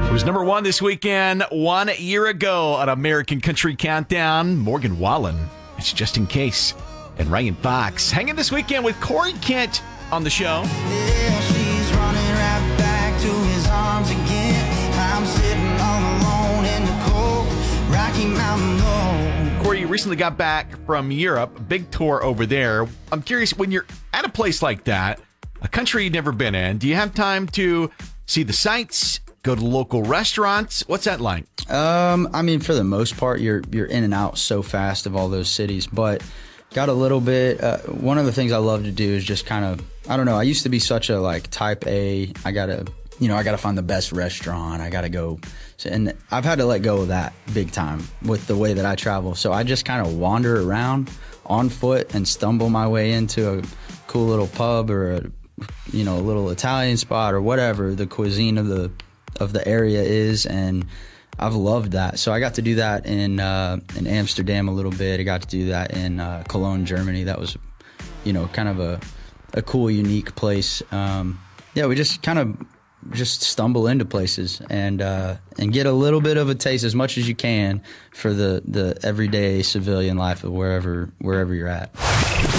It was number one this weekend, 1 year ago on American Country Countdown. Morgan Wallen, it's Just in Case, and Ryan Fox hanging this weekend with Corey Kent on the show. Yeah, she's running right back to his arms again. I'm sitting all alone in the cold Rocky Mountain Road. Corey, you recently got back from Europe, a big tour over there. I'm curious, when you're at a place like that, a country you've never been in, do you have time to see the sights, go to local restaurants? What's that like? I mean, for the most part, you're in and out so fast of all those cities, but got a little bit. One of the things I love to do is just kind of, I don't know. I used to be such a type A. I gotta find the best restaurant. I gotta go, and I've had to let go of that big time with the way that I travel. So I just kind of wander around on foot and stumble my way into a cool little pub or a little Italian spot or whatever the cuisine of the area is, and I've loved that. So I got to do that in Amsterdam a little bit. I got to do that in Cologne, Germany. That was, kind of a cool, unique place. We just kind of stumble into places and get a little bit of a taste, as much as you can, for the everyday civilian life of wherever you're at.